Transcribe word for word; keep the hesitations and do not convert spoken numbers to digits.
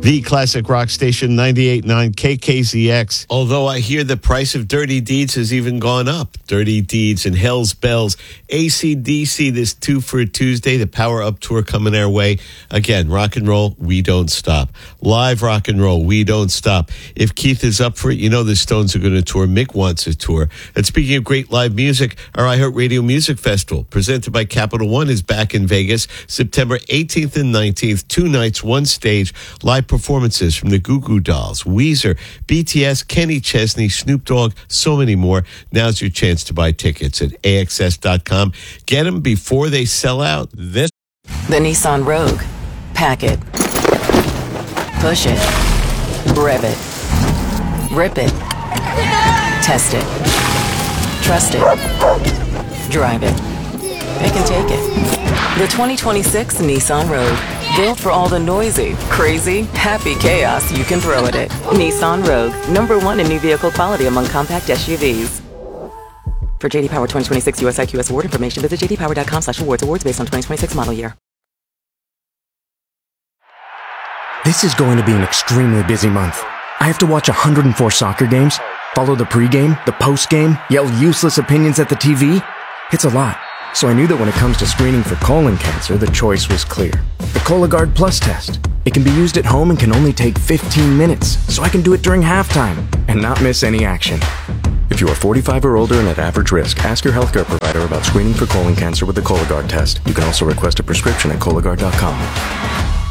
The classic rock station, ninety-eight point nine K K Z X. Although I hear the price of Dirty Deeds has even gone up. Dirty Deeds and Hell's Bells. A C D C, this two for a Tuesday. The Power Up Tour coming our way. Again, rock and roll, we don't stop. Live rock and roll, we don't stop. If Keith is up for it, you know the Stones are going to tour. Mick wants a tour. And speaking of great live music, our iHeartRadio Music Festival, presented by Capital One, is back in Vegas, September eighteenth and nineteenth. Two nights, one stage. Live performances from the Goo Goo Dolls, Weezer, B T S, Kenny Chesney, Snoop Dogg, so many more. Now's your chance to buy tickets at A X S dot com. Get them before they sell out. This The Nissan Rogue. Pack it. Push it. Rev it. Rip it. Test it. Trust it. Drive it. Pick and take it. The twenty twenty-six Nissan Rogue. Built for all the noisy, crazy, happy chaos you can throw at it. Nissan Rogue. Number one in new vehicle quality among compact S U Vs. For J D Power twenty twenty-six U S I Q S award information, visit j d power dot com slash awards. Awards based on twenty twenty-six model year. This is going to be an extremely busy month. I have to watch one hundred four soccer games, follow the pregame, the postgame, yell useless opinions at the T V. It's a lot. So I knew that when it comes to screening for colon cancer, the choice was clear. The Cologuard Plus test. It can be used at home and can only take fifteen minutes, so I can do it during halftime and not miss any action. If you are forty-five or older and at average risk, ask your healthcare provider about screening for colon cancer with the Cologuard test. You can also request a prescription at Cologuard dot com.